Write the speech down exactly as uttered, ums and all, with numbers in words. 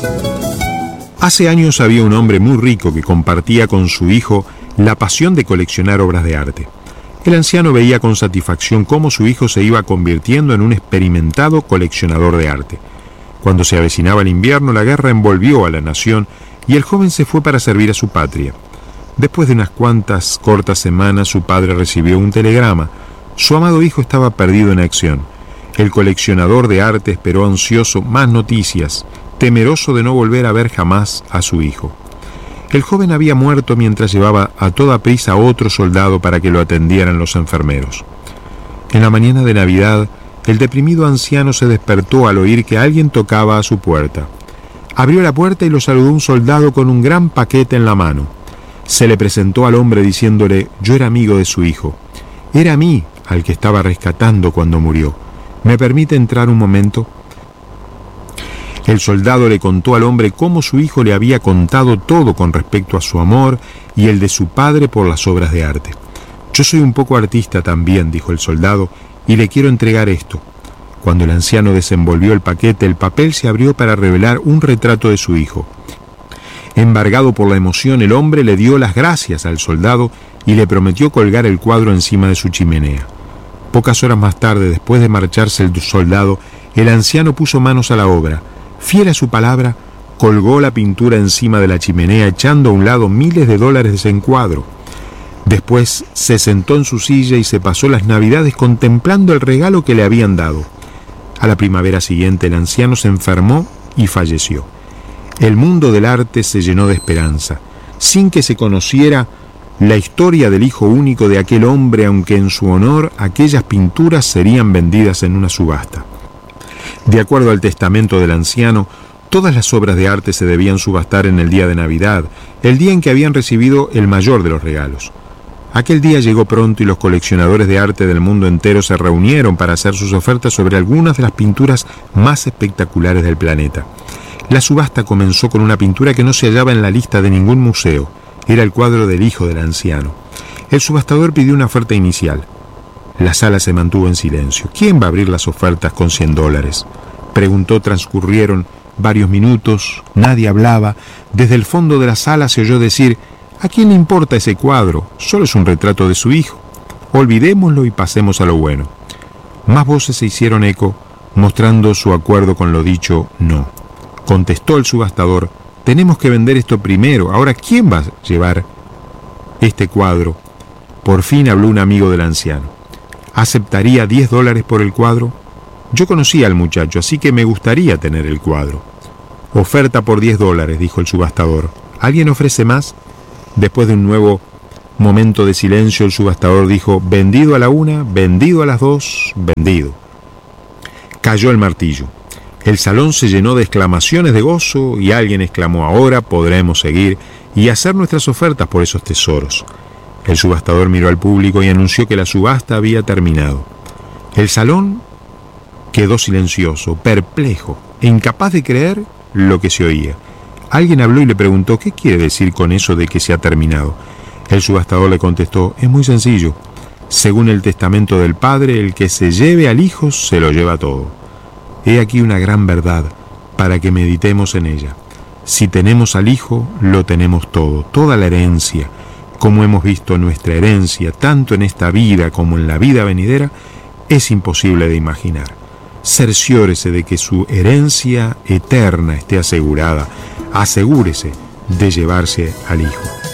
Hace años había un hombre muy rico que compartía con su hijo la pasión de coleccionar obras de arte. El anciano veía con satisfacción cómo su hijo se iba convirtiendo en un experimentado coleccionador de arte. Cuando se avecinaba el invierno, la guerra envolvió a la nación y el joven se fue para servir a su patria. Después de unas cuantas cortas semanas, su padre recibió un telegrama. Su amado hijo estaba perdido en acción. El coleccionador de arte esperó ansioso más noticias, temeroso de no volver a ver jamás a su hijo. El joven había muerto mientras llevaba a toda prisa a otro soldado para que lo atendieran los enfermeros. En la mañana de Navidad, el deprimido anciano se despertó al oír que alguien tocaba a su puerta. Abrió la puerta y lo saludó un soldado con un gran paquete en la mano. Se le presentó al hombre diciéndole: yo era amigo de su hijo. Era a mí al que estaba rescatando cuando murió. ¿Me permite entrar un momento? El soldado le contó al hombre cómo su hijo le había contado todo con respecto a su amor y el de su padre por las obras de arte. Yo soy un poco artista también, dijo el soldado, y le quiero entregar esto. Cuando el anciano desenvolvió el paquete, el papel se abrió para revelar un retrato de su hijo. Embargado por la emoción, el hombre le dio las gracias al soldado y le prometió colgar el cuadro encima de su chimenea. Pocas horas más tarde, después de marcharse el soldado, el anciano puso manos a la obra. Fiel a su palabra, colgó la pintura encima de la chimenea, echando a un lado miles de dólares de ese encuadro. Después se sentó en su silla y se pasó las Navidades contemplando el regalo que le habían dado. A la primavera siguiente, el anciano se enfermó y falleció. El mundo del arte se llenó de esperanza, sin que se conociera la historia del hijo único de aquel hombre, aunque en su honor aquellas pinturas serían vendidas en una subasta. De acuerdo al testamento del anciano, todas las obras de arte se debían subastar en el día de Navidad, el día en que habían recibido el mayor de los regalos. Aquel día llegó pronto y los coleccionadores de arte del mundo entero se reunieron para hacer sus ofertas sobre algunas de las pinturas más espectaculares del planeta. La subasta comenzó con una pintura que no se hallaba en la lista de ningún museo. Era el cuadro del hijo del anciano. El subastador pidió una oferta inicial. La sala se mantuvo en silencio. ¿Quién va a abrir las ofertas con cien dólares? Preguntó. Transcurrieron varios minutos. Nadie hablaba. Desde el fondo de la sala se oyó decir: ¿a quién le importa ese cuadro? Solo es un retrato de su hijo. Olvidémoslo y pasemos a lo bueno. Más voces se hicieron eco, mostrando su acuerdo con lo dicho no. Contestó el subastador: tenemos que vender esto primero. Ahora, ¿quién va a llevar este cuadro? Por fin habló un amigo del anciano. ¿Aceptaría diez dólares por el cuadro? Yo conocía al muchacho, así que me gustaría tener el cuadro. Oferta por diez dólares, dijo el subastador. ¿Alguien ofrece más? Después de un nuevo momento de silencio, el subastador dijo: vendido a la una, vendido a las dos, vendido. Cayó el martillo. El salón se llenó de exclamaciones de gozo y alguien exclamó: ahora podremos seguir y hacer nuestras ofertas por esos tesoros. El subastador miró al público y anunció que la subasta había terminado. El salón quedó silencioso, perplejo, e incapaz de creer lo que se oía. Alguien habló y le preguntó: ¿qué quiere decir con eso de que se ha terminado? El subastador le contestó: es muy sencillo. Según el testamento del padre, el que se lleve al hijo se lo lleva todo. He aquí una gran verdad para que meditemos en ella. Si tenemos al hijo, lo tenemos todo, toda la herencia. Como hemos visto, nuestra herencia, tanto en esta vida como en la vida venidera, es imposible de imaginar. Cerciórese de que su herencia eterna esté asegurada. Asegúrese de llevarse al hijo.